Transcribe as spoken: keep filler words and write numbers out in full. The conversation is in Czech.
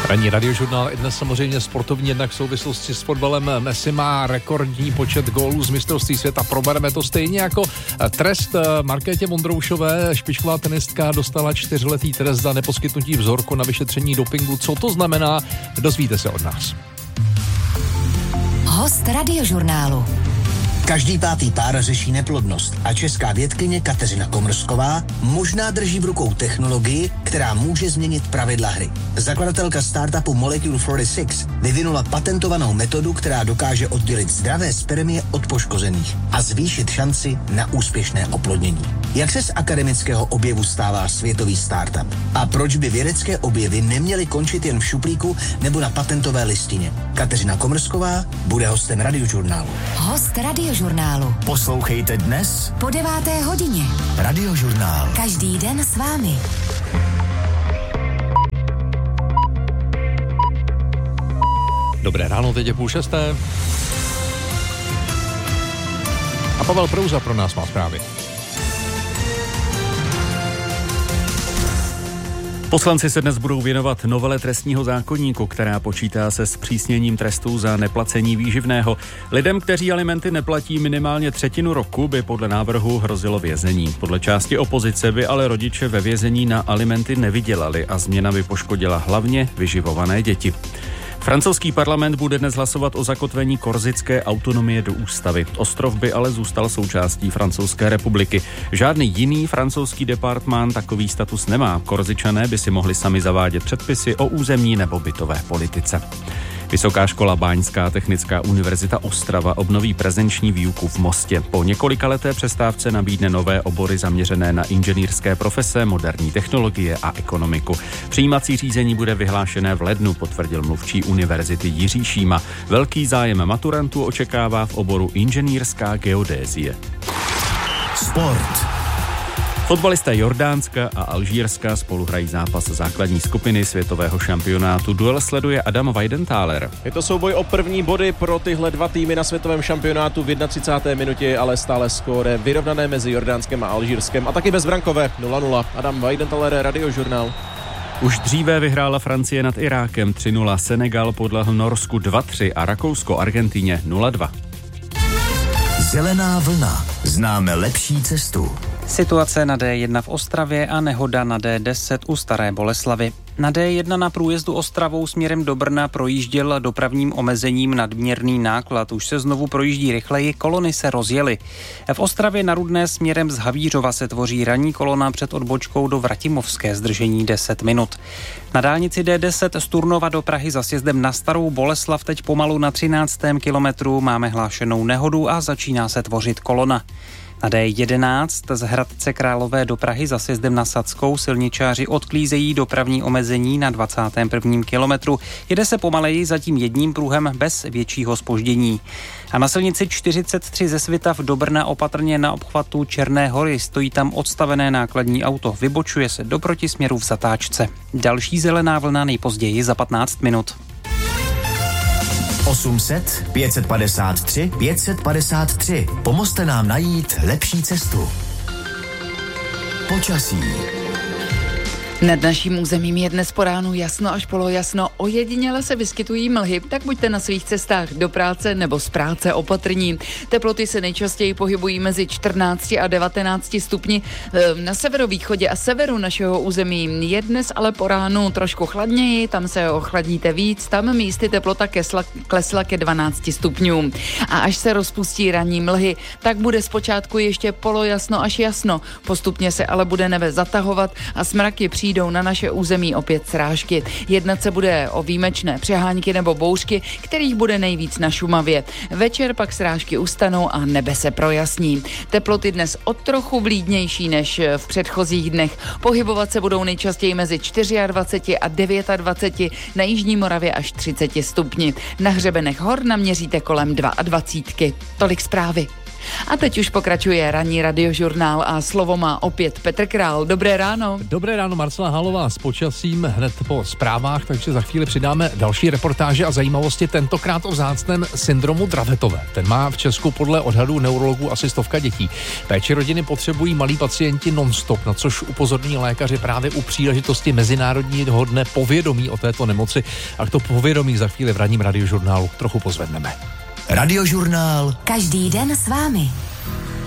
Ranní radiožurnál i dnes samozřejmě sportovní, jednak v souvislosti s fotbalem. Messi má rekordní počet gólů z mistrovství světa. Probereme to stejně jako trest Markétě Vondroušové. Špičková tenistka dostala čtyřletý trest za neposkytnutí vzorku na vyšetření dopingu. Co to znamená? Dozvíte se od nás. Host radiožurnálu. Každý pátý pár řeší neplodnost a česká vědkyně Kateřina Komrsková možná drží v rukou technologii, která může změnit pravidla hry. Zakladatelka startupu Molecule čtyřicet šest vyvinula patentovanou metodu, která dokáže oddělit zdravé spermie od poškozených a zvýšit šanci na úspěšné oplodnění. Jak se z akademického objevu stává světový startup? A proč by vědecké objevy neměly končit jen v šuplíku nebo na patentové listině? Kateřina Komrsková bude hostem radiožurnálu. Host radiožurnálu. Poslouchejte dnes Po deváté hodině. Radiožurnál. Každý den s vámi. Dobré ráno, teď je půl šesté. A Pavel Prouza pro nás má zprávy. Poslanci se dnes budou věnovat novele trestního zákoníku, která počítá se zpřísněním trestů za neplacení výživného. Lidem, kteří alimenty neplatí minimálně třetinu roku, by podle návrhu hrozilo vězení. Podle části opozice by ale rodiče ve vězení na alimenty nevydělali a změna by poškodila hlavně vyživované děti. Francouzský parlament bude dnes hlasovat o zakotvení korsické autonomie do ústavy. Ostrov by ale zůstal součástí Francouzské republiky. Žádný jiný francouzský departmán takový status nemá. Korsičané by si mohli sami zavádět předpisy o územní nebo bytové politice. Vysoká škola Báňská technická univerzita Ostrava obnoví prezenční výuku v Mostě. Po několikaleté přestávce nabídne nové obory zaměřené na inženýrské profese, moderní technologie a ekonomiku. Přijímací řízení bude vyhlášené v lednu, potvrdil mluvčí univerzity Jiří Šíma. Velký zájem maturantů očekává v oboru inženýrská geodézie. Sport. Fotbalisté Jordánska a Alžírska spolu hrají zápas základní skupiny světového šampionátu. Duel sleduje Adam Weidenthaler. Je to souboj o první body pro tyhle dva týmy na světovém šampionátu. V třicáté jedné minutě ale stále skóre vyrovnané mezi Jordánskem a Alžírskem a taky bezbrankové nula nula. Adam Weidenthaler, radiožurnál. Už dříve vyhrála Francie nad Irákem tři nula, Senegal podlehl Norsku dva tři a Rakousko Argentíně nula dva. Zelená vlna. Známe lepší cestu. Situace na D jedna v Ostravě a nehoda na D deset u Staré Boleslavi. Na D jedna na průjezdu Ostravou směrem do Brna projížděl dopravním omezením nadměrný náklad. Už se znovu projíždí rychleji, kolony se rozjely. V Ostravě na Rudné směrem z Havířova se tvoří ranní kolona před odbočkou do Vratimovské, zdržení deset minut. Na dálnici D deset z Turnova do Prahy za sjezdem na Starou Boleslav teď pomalu na třináctém kilometru máme hlášenou nehodu a začíná se tvořit kolona. Na D jedenáct z Hradce Králové do Prahy za sjezdem na Sadskou silničáři odklízejí dopravní omezení na dvacátém prvním kilometru. Jede se pomaleji zatím jedním pruhem bez většího zpoždění. A na silnici čtyřicet tři ze Svitav do Brna opatrně na obchvatu Černé Hory stojí tam odstavené nákladní auto. Vybočuje se do protisměru v zatáčce. Další zelená vlna nejpozději za patnáct minut. osm set, pět set padesát tři, pět set padesát tři. Pomozte nám najít lepší cestu. Počasí. Nad naším územím je dnes po ránu jasno až polojasno. Ojediněle se vyskytují mlhy, tak buďte na svých cestách do práce nebo z práce opatrní. Teploty se nejčastěji pohybují mezi čtrnácti a devatenácti stupni. Na severovýchodě a severu našeho území je dnes ale po ránu trošku chladněji, tam se ochladíte víc, tam místy teplota kesla, klesla ke dvanácti stupňům. A až se rozpustí ranní mlhy, tak bude zpočátku ještě polojasno až jasno. Postupně se ale bude nebe zatahovat a smraky přijde Přijdou na naše území opět srážky. Jednat se bude o výjimečné přehánky nebo bouřky, kterých bude nejvíc na Šumavě. Večer pak srážky ustanou a nebe se projasní. Teploty dnes o trochu vlídnější než v předchozích dnech. Pohybovat se budou nejčastěji mezi dvaceti čtyřmi a dvaceti devíti, na jižní Moravě až třiceti stupni. Na hřebenech hor naměříte kolem dvacet dva. Tolik zprávy. A teď už pokračuje ranní radiožurnál a slovo má opět Petr Král. Dobré ráno. Dobré ráno, Marcela Halová s počasím hned po zprávách, takže za chvíli přidáme další reportáže a zajímavosti, tentokrát o vzácném syndromu Dravetové. Ten má v Česku podle odhadů neurologů asi stovka dětí. Péči rodiny potřebují malí pacienti non-stop, na což upozorní lékaři právě u příležitosti Mezinárodního dne povědomí o této nemoci. A k to povědomí za chvíli v ranním radiožurnálu trochu pozvedneme. Radiožurnál. Každý den s vámi.